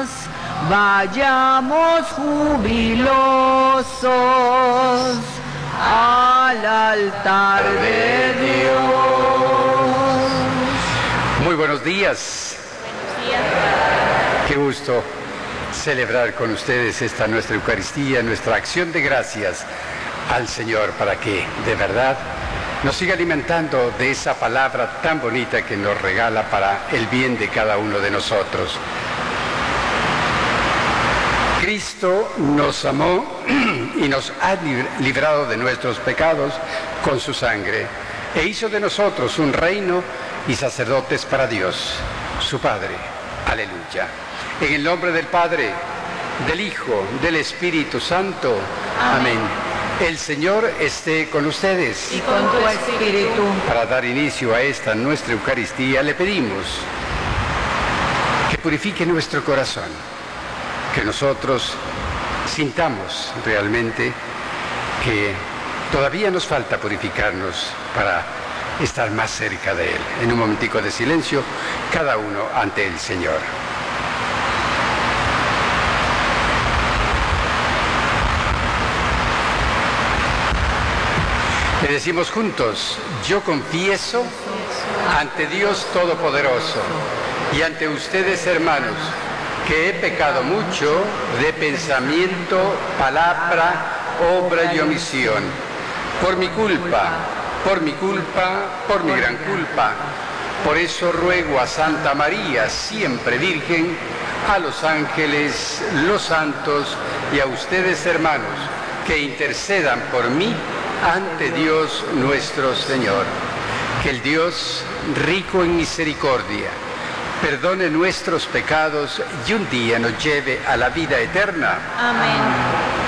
vayamos jubilosos al altar de Dios. Muy buenos días. Buenos días. Qué gusto celebrar con ustedes esta nuestra Eucaristía, nuestra acción de gracias al Señor para que de verdad nos siga alimentando de esa palabra tan bonita que nos regala para el bien de cada uno de nosotros. Cristo nos amó y nos ha librado de nuestros pecados con su sangre e hizo de nosotros un reino y sacerdotes para Dios, su Padre. Aleluya. En el nombre del Padre, del Hijo, del Espíritu Santo. Amén. El Señor esté con ustedes. Y con tu espíritu. Para dar inicio a esta nuestra Eucaristía, le pedimos que purifique nuestro corazón, que nosotros sintamos realmente que todavía nos falta purificarnos para estar más cerca de Él. En un momentico de silencio, cada uno ante el Señor. Le decimos juntos: yo confieso ante Dios Todopoderoso y ante ustedes, hermanos, que he pecado mucho de pensamiento, palabra, obra y omisión, por mi culpa, por mi gran culpa. Por eso ruego a Santa María, siempre Virgen, a los ángeles, los santos y a ustedes, hermanos, que intercedan por mí ante Dios nuestro Señor. Que el Dios, rico en misericordia, perdone nuestros pecados y un día nos lleve a la vida eterna. Amén.